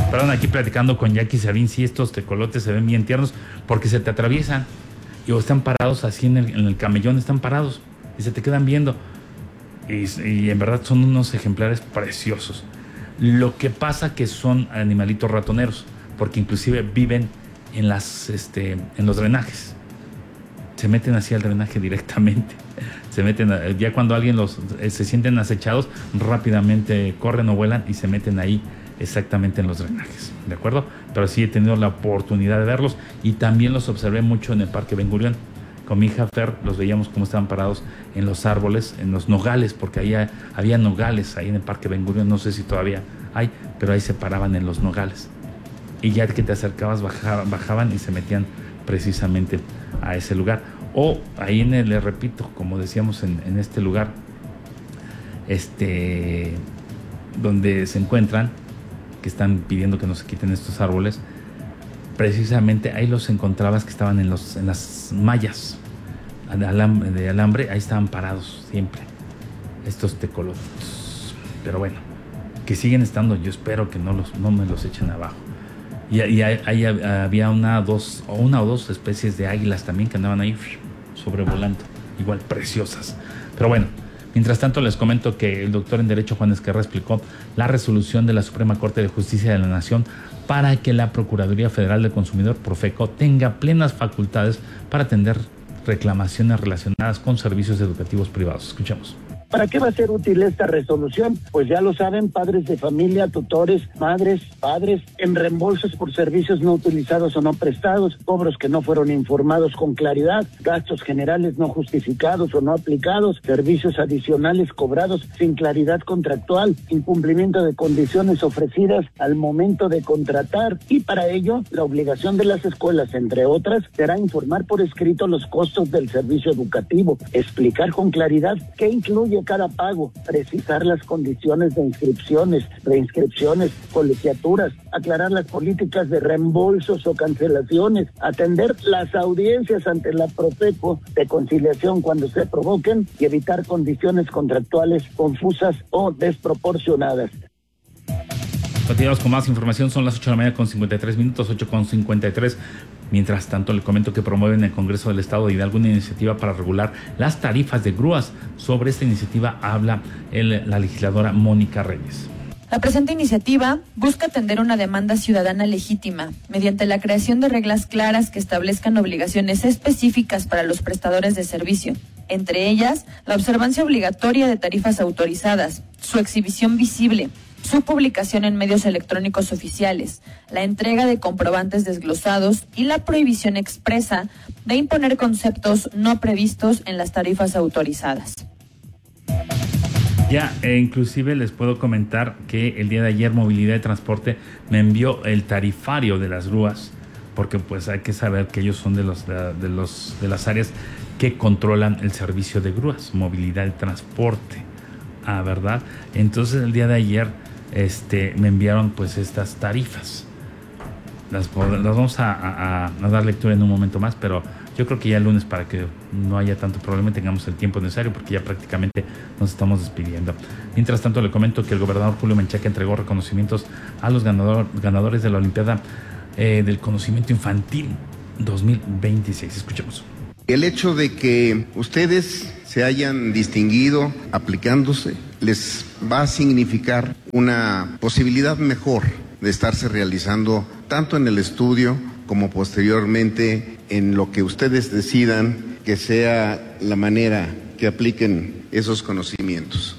Perdón, aquí platicando con Jackie Sabín, sí, estos tecolotes se ven bien tiernos porque se te atraviesan y o están parados así en el camellón, están parados y se te quedan viendo. Y en verdad son unos ejemplares preciosos. Lo que pasa que son animalitos ratoneros, porque inclusive viven en los drenajes. Se meten así al drenaje directamente. Se meten, ya cuando alguien se sienten acechados, rápidamente corren o vuelan y se meten ahí exactamente en los drenajes, ¿de acuerdo? Pero sí he tenido la oportunidad de verlos y también los observé mucho en el Parque Ben Gurión. Con mi hija Fer los veíamos como estaban parados en los árboles, en los nogales, porque ahí había nogales ahí en el Parque Ben Gurión, no sé si todavía hay, pero ahí se paraban en los nogales. Y ya que te acercabas bajaban y se metían precisamente a ese lugar. O ahí les repito, como decíamos en este lugar, donde se encuentran, que están pidiendo que no se quiten estos árboles, precisamente ahí los encontrabas que estaban en las mallas de alambre, ahí estaban parados siempre estos tecolotes. Pero bueno, que siguen estando, yo espero que no me los echen abajo. Y ahí había una o dos especies de águilas también que andaban ahí sobrevolando, igual preciosas. Pero bueno, mientras tanto les comento que el doctor en Derecho Juan Esquerra explicó la resolución de la Suprema Corte de Justicia de la Nación para que la Procuraduría Federal del Consumidor, Profeco, tenga plenas facultades para atender reclamaciones relacionadas con servicios educativos privados. Escuchemos. ¿Para qué va a ser útil esta resolución? Pues ya lo saben, padres de familia, tutores, madres, padres, en reembolsos por servicios no utilizados o no prestados, cobros que no fueron informados con claridad, gastos generales no justificados o no aplicados, servicios adicionales cobrados sin claridad contractual, incumplimiento de condiciones ofrecidas al momento de contratar, y para ello la obligación de las escuelas, entre otras, será informar por escrito los costos del servicio educativo, explicar con claridad qué incluye cada pago, precisar las condiciones de inscripciones, reinscripciones, colegiaturas, aclarar las políticas de reembolsos o cancelaciones, atender las audiencias ante la Profeco de conciliación cuando se provoquen y evitar condiciones contractuales confusas o desproporcionadas. Continuamos con más información, son las 8 de la mañana con 53 minutos, 8:53. Mientras tanto, le comento que promueven en el Congreso del Estado de Hidalgo una iniciativa para regular las tarifas de grúas. Sobre esta iniciativa habla la legisladora Mónica Reyes. La presente iniciativa busca atender una demanda ciudadana legítima mediante la creación de reglas claras que establezcan obligaciones específicas para los prestadores de servicio, entre ellas la observancia obligatoria de tarifas autorizadas, su exhibición visible, su publicación en medios electrónicos oficiales, la entrega de comprobantes desglosados y la prohibición expresa de imponer conceptos no previstos en las tarifas autorizadas. Ya, inclusive les puedo comentar que el día de ayer Movilidad y Transporte me envió el tarifario de las grúas, porque pues hay que saber que ellos son de las áreas que controlan el servicio de grúas, Movilidad y Transporte, ¿verdad? Entonces el día de ayer me enviaron pues estas tarifas. Las vamos a dar lectura en un momento más, pero yo creo que ya el lunes, para que no haya tanto problema y tengamos el tiempo necesario, porque ya prácticamente nos estamos despidiendo. Mientras tanto, le comento que el gobernador Julio Menchaca entregó reconocimientos a los ganadores de la Olimpiada del Conocimiento Infantil 2026. Escuchemos. El hecho de que ustedes se hayan distinguido aplicándose les va a significar una posibilidad mejor de estarse realizando tanto en el estudio como posteriormente en lo que ustedes decidan que sea la manera que apliquen esos conocimientos.